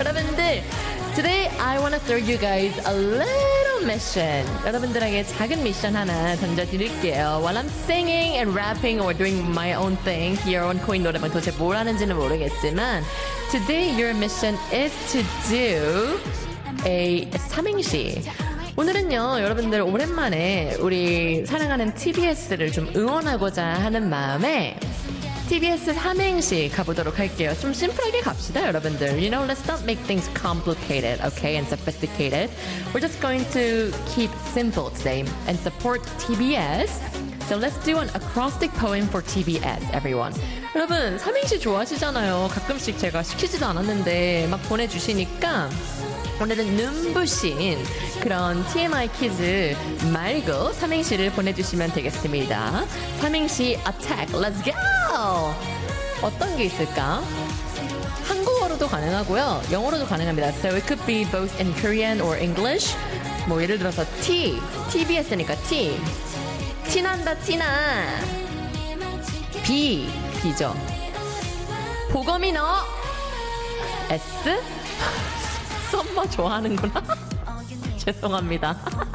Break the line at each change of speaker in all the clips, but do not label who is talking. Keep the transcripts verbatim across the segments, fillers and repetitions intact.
여러분들, today I want to throw you guys a little mission. 여러분들에게 작은 미션 하나 던져드릴게요. While I'm singing and rapping or doing my own thing here on 코인 노래방 도대체 뭘 하는지는 모르겠지만 today your mission is to do a 삼행시. 오늘은요, 여러분들 오랜만에 우리 사랑하는 티비에스를 좀 응원하고자 하는 마음에 티비에스 삼행시 가보도록 할게요. 좀 심플하게 갑시다, 여러분들. You know, let's not make things complicated, okay, and sophisticated. We're just going to keep simple today and support 티비에스. So let's do an acrostic poem for 티비에스, everyone. 여러분, 삼행시 좋아하시잖아요. 가끔씩 제가 시키지도 않았는데 막 보내주시니까 오늘은 눈부신 그런 티엠아이 퀴즈 말고 삼행시를 보내주시면 되겠습니다. 삼행시 attack, let's go! 어떤 게 있을까? 한국어로도 가능하고요. 영어로도 가능합니다. So it could be both in Korean or English. 뭐 예를 들어서 T, 티비에스니까 T. 티난다, 티나. B, B죠. 보검이 너. S. 썸머 좋아하는구나. 죄송합니다.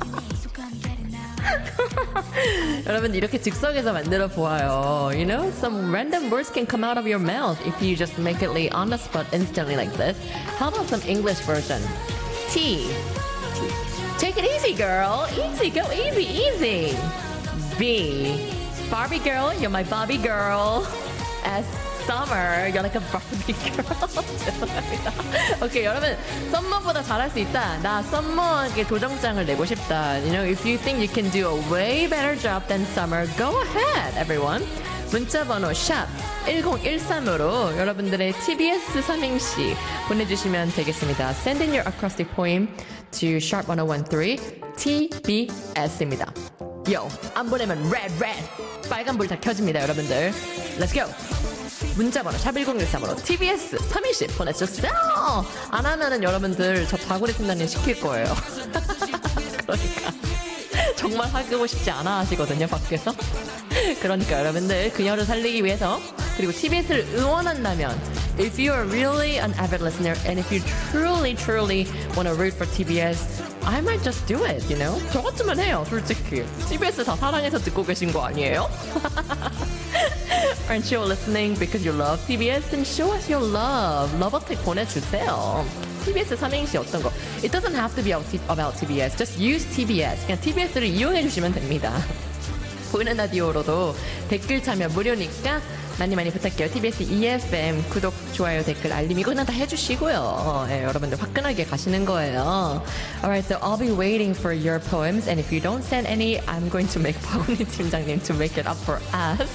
여러분 이렇게 즉석에서 만들어 보아요. You know, some random words can come out of your mouth if you just make it like on the spot instantly like this. How about some English version? T. T. Take it easy, girl. Easy, go easy, easy. B. Barbie girl, you're my Barbie girl. S. Summer, you're like a Barbie girl. 죄송합니다. 오케이, 여러분, 썸머보다 잘할 수 있다. 나 썸머에게 도전장을 내고 싶다. You know, if you think you can do a way better job than Summer, go ahead, everyone. 문자번호 샵 일공일삼으로 여러분들의 티비에스 삼행시 보내주시면 되겠습니다. Send in your acrostic poem to sharp 천백십삼 티비에스입니다. Yo, 안 보내면 red, red. 빨간불 다 켜집니다, 여러분들. Let's go. 문자번호 샵일공일삼으로 티비에스 삼행시 보내주세요. 안 하면은 여러분들 저 다구리 팀장님 시킬 거예요. 그러니까 정말 하고 싶지 않아 하시거든요, 밖에서. 그러니까 여러분들 그녀를 살리기 위해서 그리고 티비에스를 응원한다면 if you are really an avid listener and if you truly truly want to root for 티비에스 I might just do it, you know? 저 같으면 해요, 솔직히. 티비에스 다 사랑해서 듣고 계신 거 아니에요? Aren't you listening because you love 티비에스? Then show us your love. Love attack 보내주세요. 티비에스 삼행시 어떤 거? It doesn't have to be about 티비에스. Just use 티비에스. 그냥 티비에스를 이용해 주시면 됩니다. 보이는 라디오로도 댓글 참여 무료니까 많이 많이 부탁해요. 티비에스 이에프엠 구독, 좋아요, 댓글, 알림 이거 그냥 다 해주시고요. 어, 예, 여러분들 화끈하게 가시는 거예요. Alright, so I'll be waiting for your poems and if you don't send any, I'm going to make 박은희 팀장님 to make it up for us.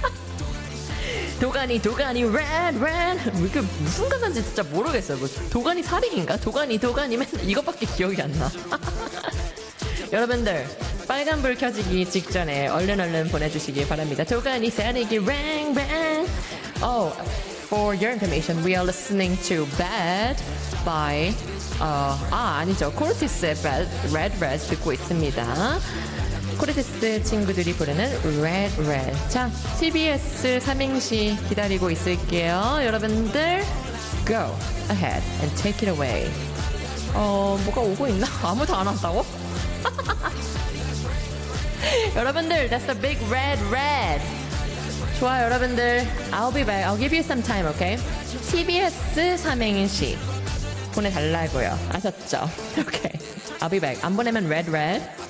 도가니 도가니 red red 이게 무슨 가사인지 진짜 모르겠어요. 뭐, 도가니 살인인가? 도가니 도가니 맨날 이것밖에 기억이 안 나. 여러분들 빨간불 켜지기 직전에 얼른 얼른 보내주시기 바랍니다. 도가니 살인기 ring ring. Oh, for your information, we are listening to Bad by uh, 아 아니죠, 코르티스의 Bad Red Red 듣고 있습니다. 코르티스 친구들이 부르는 Red Red. 자, 티비에스 삼행시 기다리고 있을게요. 여러분들 go ahead and take it away. 어, 뭐가 오고 있나? 아무도 안 왔다고? 여러분들, that's the big red red. 좋아요, 여러분들. I'll be back. I'll give you some time, okay? 티비에스 삼행시 보내달라고요. 아셨죠? Okay. I'll be back. 안 보내면 red red.